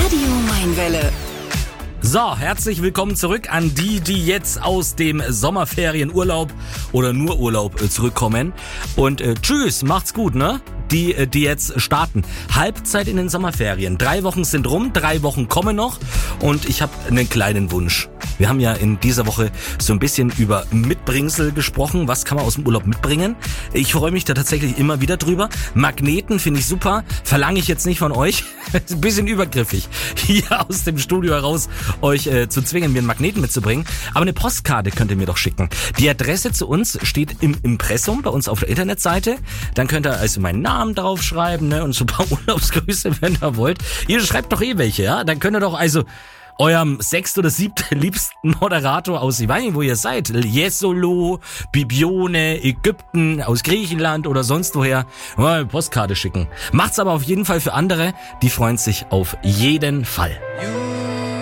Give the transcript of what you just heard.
Radio Mainwelle. So, herzlich willkommen zurück an die jetzt aus dem Sommerferienurlaub oder nur Urlaub zurückkommen. Und tschüss, macht's gut, ne? Die jetzt starten. Halbzeit in den Sommerferien. 3 Wochen sind rum, 3 Wochen kommen noch und ich habe einen kleinen Wunsch. Wir haben ja in dieser Woche so ein bisschen über Mitbringsel gesprochen. Was kann man aus dem Urlaub mitbringen? Ich freue mich da tatsächlich immer wieder drüber. Magneten finde ich super. Verlange ich jetzt nicht von euch. Ist ein bisschen übergriffig, hier aus dem Studio heraus euch zu zwingen, mir einen Magneten mitzubringen. Aber eine Postkarte könnt ihr mir doch schicken. Die Adresse zu uns steht im Impressum bei uns auf der Internetseite. Dann könnt ihr also meinen Namen draufschreiben, ne, und so ein paar Urlaubsgrüße, wenn ihr wollt. Ihr schreibt doch welche, ja? Dann könnt ihr doch also eurem 6. oder 7. liebsten Moderator aus, ich weiß nicht, wo ihr seid, Jesolo, Bibione, Ägypten, aus Griechenland oder sonst woher, mal eine Postkarte schicken. Macht's aber auf jeden Fall für andere, die freuen sich auf jeden Fall.